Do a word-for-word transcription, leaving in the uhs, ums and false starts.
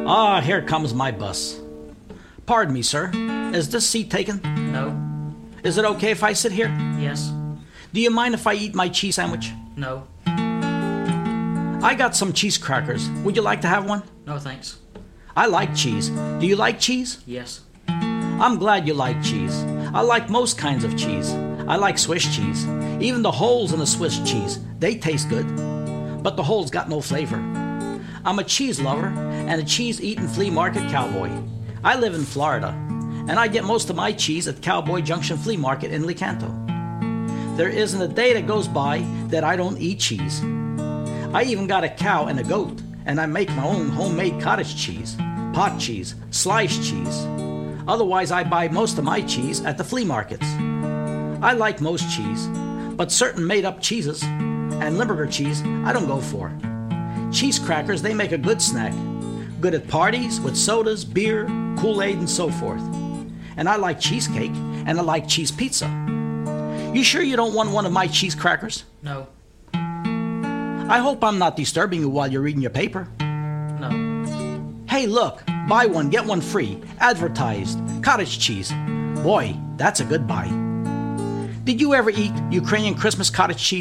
Ah, here comes my bus. Pardon me, sir. Is this seat taken? No. Is it okay if I sit here? Yes. Do you mind if I eat my cheese sandwich? No. I got some cheese crackers. Would you like to have one? No, thanks. I like cheese. Do you like cheese? Yes. I'm glad you like cheese. I like most kinds of cheese. I like Swiss cheese. Even the holes in the Swiss cheese, they taste good. But the holes got no flavor. I'm a cheese lover and a cheese-eating flea market cowboy. I live in Florida, and I get most of my cheese at Cowboy Junction Flea Market in Lecanto. There isn't a day that goes by that I don't eat cheese. I even got a cow and a goat, and I make my own homemade cottage cheese, pot cheese, sliced cheese. Otherwise, I buy most of my cheese at the flea markets. I like most cheese, but certain made-up cheeses and Limburger cheese I don't go for. Cheese crackers, they make a good snack. Good at parties with sodas, beer, Kool-Aid, and so forth. And I like cheesecake, and I like cheese pizza. You sure you don't want one of my cheese crackers? No. I hope I'm not disturbing you while you're reading your paper. No. Hey, look, buy one, get one free. Advertised. Cottage cheese. Boy, that's a good buy. Did you ever eat Ukrainian Christmas cottage cheese?